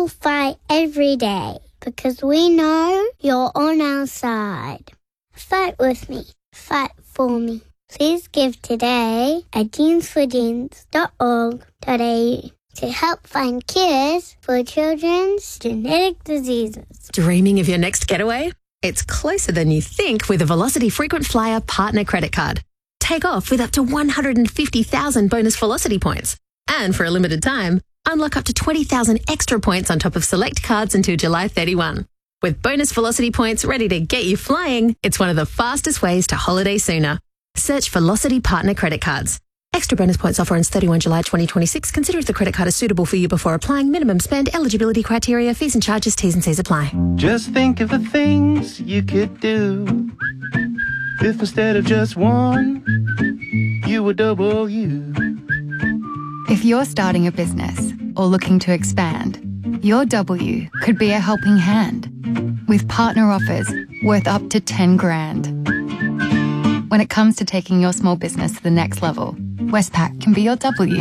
will fight every day because we know you're on our side. Fight with me. Fight for me. Please give today at teensforteens.org.au to help find cures for children's genetic diseases. Dreaming of your next getaway? It's closer than you think with a Velocity Frequent Flyer Partner Credit Card. Take off with up to 150,000 bonus Velocity points. And for a limited time, unlock up to 20,000 extra points on top of select cards until July 31. With bonus Velocity points ready to get you flying, it's one of the fastest ways to holiday sooner. Search Velocity Partner Credit Cards. Extra bonus points offer ends 31 July 2026. Consider if the credit card is suitable for you before applying. Minimum spend, eligibility criteria, fees and charges, T's and C's apply. Just think of the things you could do if instead of just one, you were double you. If you're starting a business or looking to expand, your W could be a helping hand with partner offers worth up to 10 grand. When it comes to taking your small business to the next level, Westpac can be your W.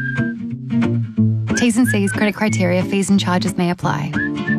T's and C's, credit criteria, fees and charges may apply.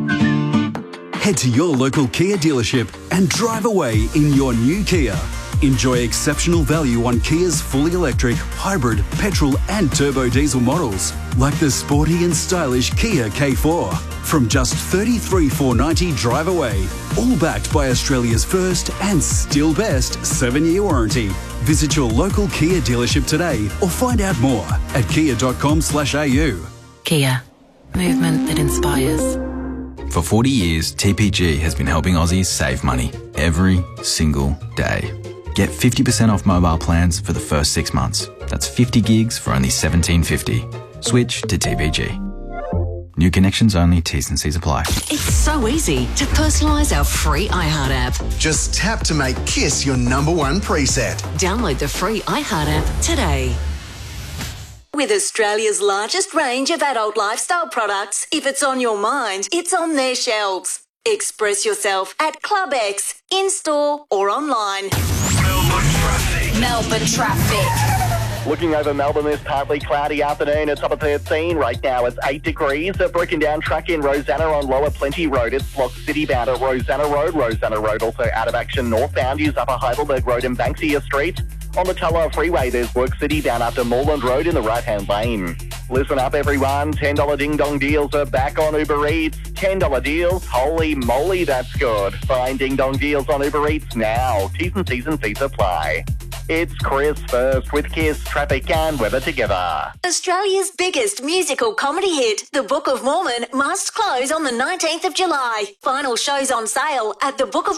Head to your local Kia dealership and drive away in your new Kia. Enjoy exceptional value on Kia's fully electric, hybrid, petrol and turbo diesel models, like the sporty and stylish Kia K4. From just $33,490 drive away, all backed by Australia's first and still best 7-year warranty. Visit your local Kia dealership today or find out more at kia.com/au. Kia. Movement that inspires. For 40 years, TPG has been helping Aussies save money every single day. Get 50% off mobile plans for the first 6 months. That's 50 gigs for only $17.50. Switch to TPG. New connections only, T's and C's apply. It's so easy to personalise our free iHeart app. Just tap to make Kiss your #1 preset. Download the free iHeart app today. With Australia's largest range of adult lifestyle products, if it's on your mind, it's on their shelves. Express yourself at Club X, in-store or online. Melbourne traffic. Looking over Melbourne this partly cloudy afternoon at top of 13. Right now it's 8 degrees. A broken down truck in Rosanna on Lower Plenty Road. It's blocked city bound at Rosanna Road. Rosanna Road also out of action northbound. Use Upper Heidelberg Road and Banksia Street. On the Tullow Freeway, there's work city bound after Moreland Road in the right-hand lane. Listen up, everyone. $10 ding-dong deals are back on Uber Eats. $10 deals? Holy moly, that's good. Find ding-dong deals on Uber Eats now. T's and C's apply. It's Chris first with Kiss, traffic and weather together. Australia's biggest musical comedy hit, The Book of Mormon, must close on the 19th of July. Final shows on sale at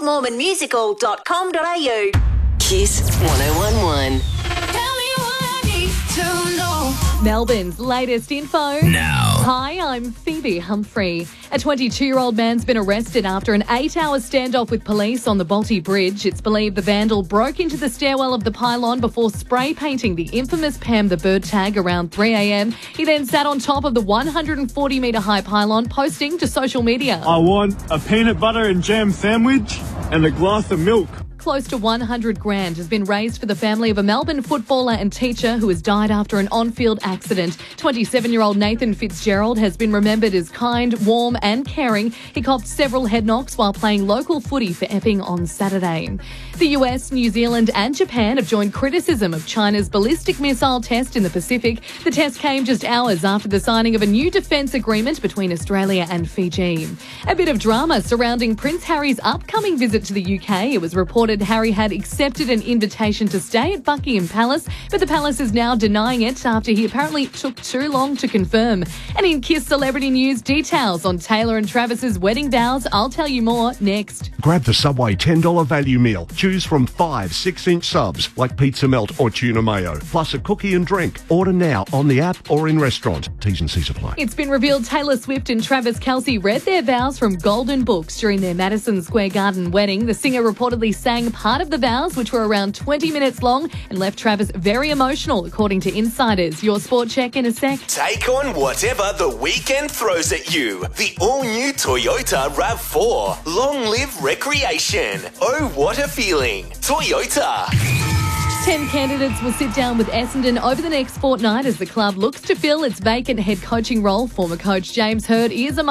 thebookofmormonmusical.com.au. Kiss 1011. Tell me what I need to know. Melbourne's latest info. Now. Hi, I'm Phoebe Humphrey. A 22-year-old man's been arrested after an 8-hour standoff with police on the Balti Bridge. It's believed the vandal broke into the stairwell of the pylon before spray painting the infamous Pam the Bird tag around 3 a.m. He then sat on top of the 140-metre high pylon, posting to social media. I want a peanut butter and jam sandwich and a glass of milk. Close to 100 grand has been raised for the family of a Melbourne footballer and teacher who has died after an on-field accident. 27-year-old Nathan Fitzgerald has been remembered as kind, warm and caring. He copped several head knocks while playing local footy for Epping on Saturday. The US, New Zealand and Japan have joined criticism of China's ballistic missile test in the Pacific. The test came just hours after the signing of a new defence agreement between Australia and Fiji. A bit of drama surrounding Prince Harry's upcoming visit to the UK. It was reported Harry had accepted an invitation to stay at Buckingham Palace, but the palace is now denying it after he apparently took too long to confirm. And in Kiss celebrity news, details on Taylor and Travis's wedding vows. I'll tell you more next. Grab the Subway $10 value meal. Choose from 5 6-inch subs like pizza melt or tuna mayo, plus a cookie and drink. Order now on the app or in restaurant. T's and C's apply. It's been revealed Taylor Swift and Travis Kelce read their vows from golden books during their Madison Square Garden wedding. The singer reportedly sang part of the vows, which were around 20 minutes long, and left Travis very emotional, according to insiders. Your sport check in a sec. Take on whatever the weekend throws at you. The all-new Toyota RAV4. Long live recreation. Oh, what a feeling. Toyota. 10 candidates will sit down with Essendon over the next fortnight as the club looks to fill its vacant head coaching role. Former coach James Hird is among